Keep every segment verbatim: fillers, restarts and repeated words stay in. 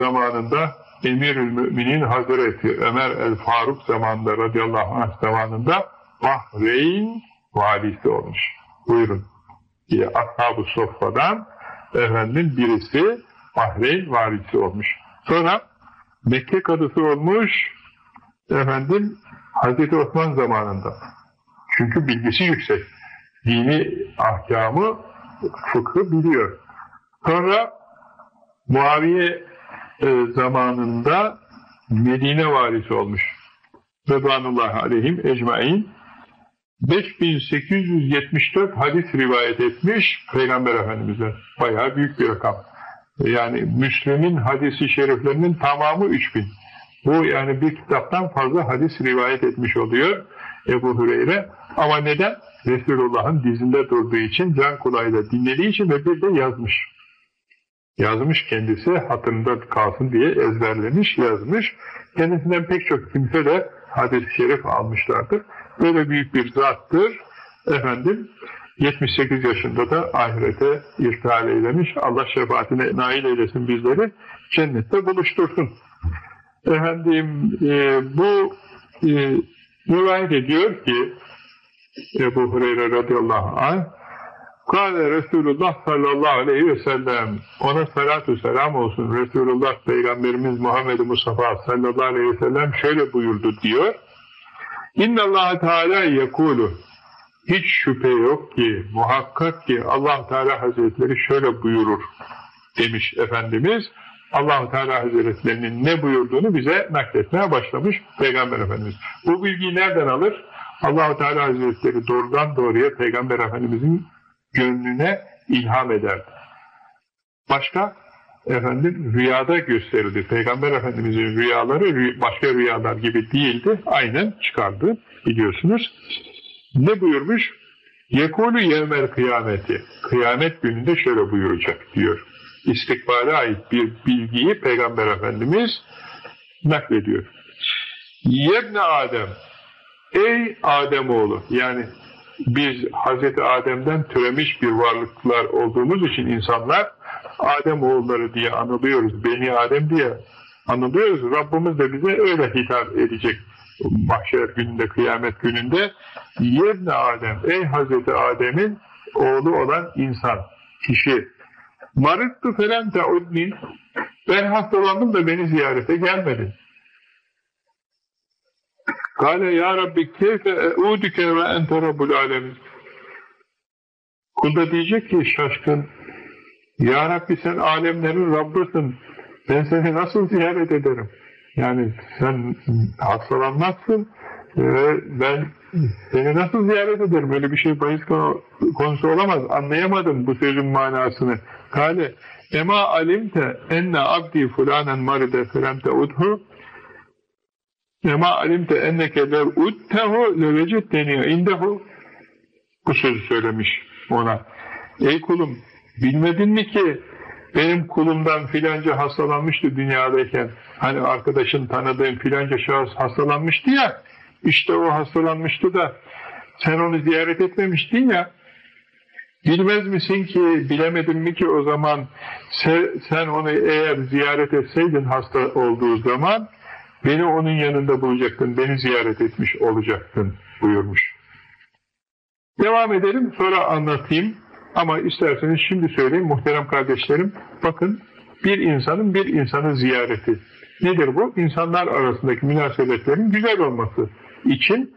zamanında Emirül Müminin Hazreti Ömer el-Faruk zamanında radıyallahu anh zamanında Bahreyn valisi olmuş. Buyurun. diye Ashab-ı Soffa'dan efendim birisi Bahreyn valisi olmuş. Sonra Mekke kadısı olmuş efendim Hazreti Osman zamanında. Çünkü bilgisi yüksek. Dini ahkamı, fıkhı biliyor. Sonra Muaviye e, zamanında Medine valisi olmuş. Rıdvanullahi aleyhim ecmaîn. beş bin sekiz yüz yetmiş dört hadis rivayet etmiş Peygamber Efendimiz'e. Bayağı büyük bir rakam. Yani Müslim'in hadisi şeriflerinin tamamı üç bin. Bu yani bir kitaptan fazla hadis rivayet etmiş oluyor Ebu Hüreyre. Ama neden? Resulullah'ın dizinde durduğu için, can kulağıyla dinlediği için ve bir de yazmış. Yazmış kendisi, hatırında kalsın diye ezberlemiş, yazmış. Kendisinden pek çok kimse de hadis-i şerif almışlardır. Böyle büyük bir zattır. Efendim, yetmiş sekiz yaşında da ahirete irtihal eylemiş. Allah şefaatine nail eylesin bizleri, cennette buluştursun. Efendim, e, bu e, rivayet ediyor ki Ebu Hureyre radıyallahu anh, Kâle Resulullah sallallahu aleyhi ve sellem, ona salatu selam olsun, Resulullah Peygamberimiz Muhammed Mustafa sallallahu aleyhi ve sellem şöyle buyurdu diyor. İnnallâhe Teâlâ yekûlu, hiç şüphe yok ki, muhakkak ki Allah Teala Hazretleri şöyle buyurur demiş Efendimiz. Allah Teala Hazretlerinin ne buyurduğunu bize nakletmeye başlamış Peygamber Efendimiz. Bu bilgiyi nereden alır? Allah Teala Hazretleri doğrudan doğruya Peygamber Efendimizin gönlüne ilham ederdi. Başka efendim rüyada gösterildi. Peygamber Efendimizin rüyaları başka rüyalar gibi değildi. Aynen çıkardı biliyorsunuz. Ne buyurmuş? Yekûlü yevmel kıyameti. Kıyamet gününde şöyle buyuracak diyor. İstikbale ait bir bilgiyi Peygamber Efendimiz naklediyor. Yebne Adem, ey Ademoğlu, yani biz Hazreti Adem'den türemiş bir varlıklar olduğumuz için insanlar Ademoğulları diye anılıyoruz, Beni Adem diye anılıyoruz. Rabbimiz de bize öyle hitap edecek mahşer gününde, kıyamet gününde. Yebne Adem, ey Hazreti Adem'in oğlu olan insan, kişi. Marıttı falan te'udni, ben hastalandım da beni ziyarete gelmedin. Kâle ya Rabbi keyfe e'udüke ve ente rabbul alemin. Kul da diyecek ki şaşkın, ya Rabbi sen alemlerin Rabbısın, ben seni nasıl ziyaret ederim? Yani sen hastalanmazsın ve ben seni nasıl ziyaret ederim? Böyle bir şey bahis konusu olamaz. Anlayamadım bu sözün manasını. Kale ema alimte enne abdi fulanen maride felemte udhu ema alimte enneke lev udtehu levecet deniyor indehu. Bu sözü söylemiş ona. Ey kulum, bilmedin mi ki benim kulumdan filanca hastalanmıştı dünyadayken, hani arkadaşın tanıdığın filanca şahıs hastalanmıştı ya, işte o hastalanmıştı da sen onu ziyaret etmemiştin ya, bilmez misin ki, bilemedin mi ki o zaman sen, sen onu eğer ziyaret etseydin hasta olduğu zaman beni onun yanında bulacaktın, beni ziyaret etmiş olacaktın buyurmuş. Devam edelim, sonra anlatayım. Ama isterseniz şimdi söyleyeyim muhterem kardeşlerim. Bakın, bir insanın bir insanı ziyareti. Nedir bu? İnsanlar arasındaki münasebetlerin güzel olması için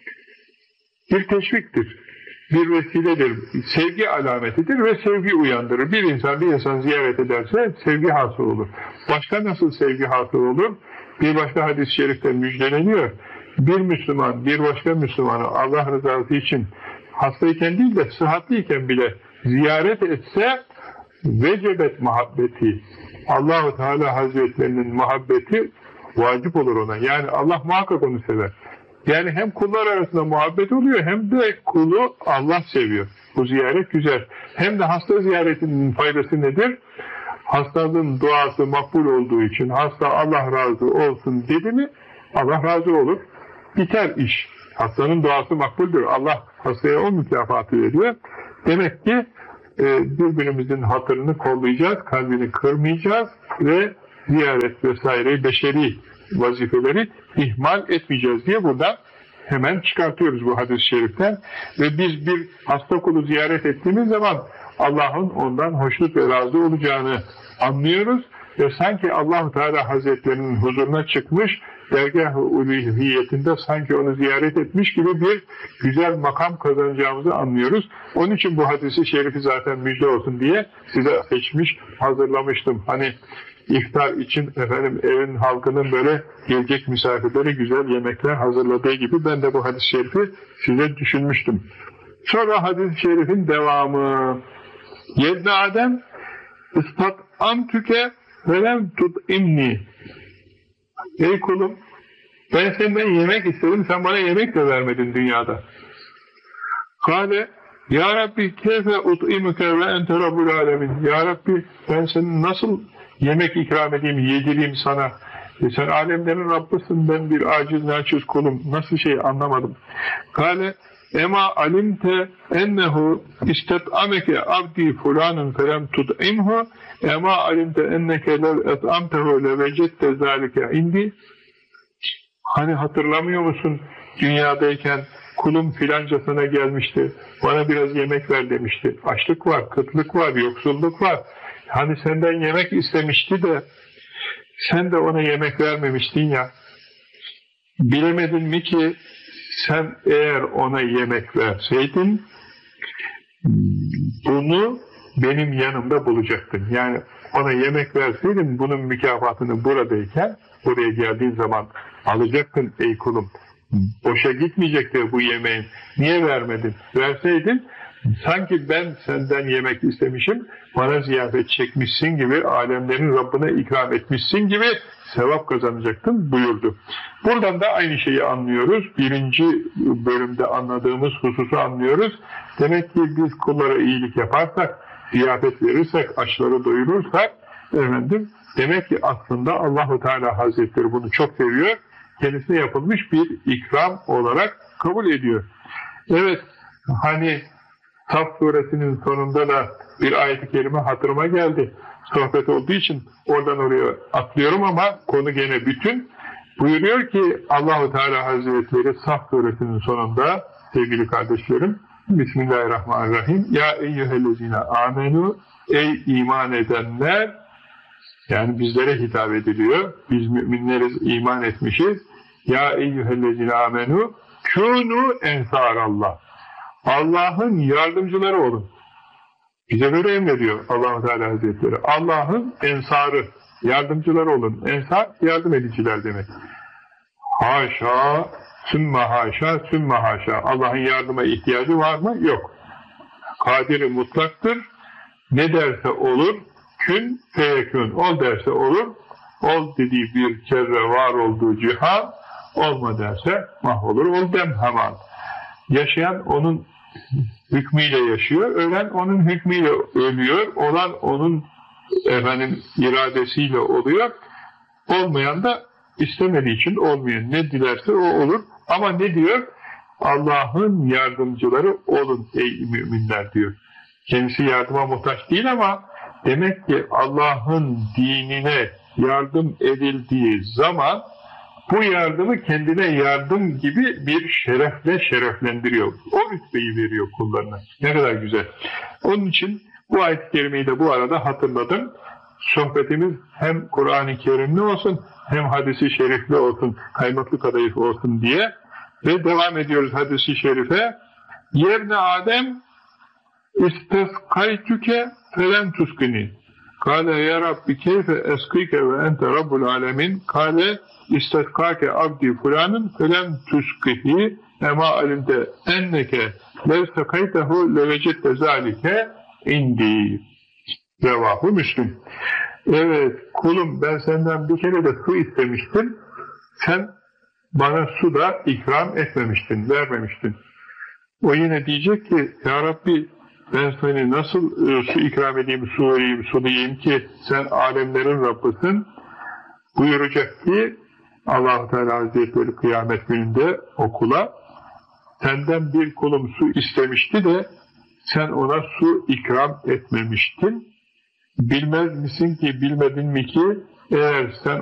bir teşviktir, bir vesiledir, sevgi alametidir ve sevgi uyandırır. Bir insan bir insan ziyaret ederse sevgi hasıl olur. Başka nasıl sevgi hasıl olur? Bir başka hadis-i şerifte müjdeleniyor. Bir Müslüman, bir başka Müslümanı Allah rızası için hastayken değil de sıhhatliyken bile ziyaret etse vecebet muhabbeti, Allah-u Teala Hazretlerinin muhabbeti vacip olur ona. Yani Allah muhakkak onu sever. Yani hem kullar arasında muhabbet oluyor hem de kulu Allah seviyor. Bu ziyaret güzel. Hem de hasta ziyaretinin faydası nedir? Hastalığın duası makbul olduğu için hasta Allah razı olsun dedi mi Allah razı olur. Biter iş. Hastanın duası makbuldür. Allah hastaya o mükafatı veriyor. Demek ki e, birbirimizin hatırını kollayacağız, kalbini kırmayacağız ve ziyaret vesaire beşeri vazifeleri ihmal etmeyeceğiz diye buradan hemen çıkartıyoruz bu hadis-i şeriften. Ve biz bir hasta kulu ziyaret ettiğimiz zaman Allah'ın ondan hoşnut ve razı olacağını anlıyoruz ve sanki Allah-u Teala Hazretlerinin huzuruna çıkmış, dergâh-ı uluhiyetinde sanki onu ziyaret etmiş gibi bir güzel makam kazanacağımızı anlıyoruz. Onun için bu hadisi şerifi zaten müjde olsun diye size seçmiş, hazırlamıştım. Hani iftar için efendim evin halkının böyle gelecek misafirleri güzel yemekler hazırladığı gibi ben de bu hadis-i şerifi size düşünmüştüm. Sonra hadis-i şerifin devamı. Yedne Adem istat'amtüke velem tut'imni. Ey kulum, ben senden yemek istedim, sen bana yemek de vermedin dünyada. Kale, Ya Rabbi keyfe ut'imuke ve ente rabbul alemin. Ya Rabbi, ben senin nasıl yemek ikram edeyim, yedireyim sana. E sen alemlerin Rabbısın, ben bir aciz, naçiz kulum. Nasıl şey anlamadım. Kale, Ema alimte ennehu istet'ameke abdi fulanın felem tut'imhu ema alimte enneke lev et'amtehu levecette zâlike indi. Hani hatırlamıyor musun? Dünyadayken kulum filanca sana gelmişti. Bana biraz yemek ver demişti. Açlık var, kıtlık var, yoksulluk var. Hani senden yemek istemişti de sen de ona yemek vermemiştin ya. Bilemedin mi ki sen eğer ona yemek verseydin bunu benim yanımda bulacaktın. Yani ona yemek verseydin bunun mükafatını buradayken buraya geldiğin zaman alacaktın ey kulum. Boşa gitmeyecekti bu yemeğin. Niye vermedin? Verseydin sanki ben senden yemek istemişim, bana ziyafet çekmişsin gibi, alemlerin Rabbine ikram etmişsin gibi sevap kazanacaktın buyurdu. Buradan da aynı şeyi anlıyoruz. Birinci bölümde anladığımız hususu anlıyoruz. Demek ki biz kullara iyilik yaparsak, ziyafet verirsek, açları doyurursak, efendim, demek ki aslında Allah-u Teala Hazretleri bunu çok seviyor. Kendisine yapılmış bir ikram olarak kabul ediyor. Evet, hani Saf suresinin sonunda da bir ayet-i kerime hatırıma geldi. Sohbet olduğu için oradan oraya atlıyorum ama konu gene bütün. Buyuruyor ki Allah-u Teala Hazretleri Saf suresinin sonunda sevgili kardeşlerim, Bismillahirrahmanirrahim. Ya eyyühellezine amenu, ey iman edenler, yani bizlere hitap ediliyor. Biz müminleriz, iman etmişiz. Ya eyyühellezine amenu, kûnû ensarallah. Allah'ın yardımcıları olun. Bize böyle emrediyor Allah-u Teala Hazretleri. Allah'ın ensarı, yardımcıları olun. Ensar, yardım ediciler demek. Haşa, sümme haşa, sümme haşa. Allah'ın yardıma ihtiyacı var mı? Yok. Kadir-i mutlaktır. Ne derse olur, kün feyekün. Ol derse olur, ol dediği bir kere var olduğu cihan, olma derse mahvolur, ol dem hemen. Yaşayan onun hükmüyle yaşıyor, ölen onun hükmüyle ölüyor, olan onun efendim iradesiyle oluyor, olmayan da istemediği için olmuyor. Ne dilerse o olur. Ama ne diyor? Allah'ın yardımcıları olun ey müminler diyor. Kendisi yardıma muhtaç değil ama demek ki Allah'ın dinine yardım edildiği zaman bu yardımı kendine yardım gibi bir şerefle şereflendiriyor. O rütbeyi veriyor kullarına. Ne kadar güzel. Onun için bu ayet-i kerimeyi de bu arada hatırladım. Sohbetimiz hem Kur'an-ı Kerimli olsun hem hadisi şerifli olsun, kaymaklı kadayıf olsun diye ve devam ediyoruz hadisi şerife. Yebne Adem isteskaytüke felen tuskini. Kale ya Rabbi keyfe eskike ve ente rabbul alemin. Kale isteskake abdi fulanın felem tuskihi ema alimde enneke lev sekaytehu levecette zalike indi. Cevabı Müslüm. Evet kulum, ben senden bir kere de su istemiştim. Sen bana su da ikram etmemiştin, vermemiştin. O yine diyecek ki ya Rabbi ben seni nasıl e, su ikram edeyim, su vereyim, su diyeyim ki sen alemlerin Rabbısın. Buyuracak ki Allah-u Teala Hazretleri kıyamet gününde o kula senden bir kulum su istemişti de sen ona su ikram etmemiştin. Bilmez misin ki, bilmedin mi ki Eğer sen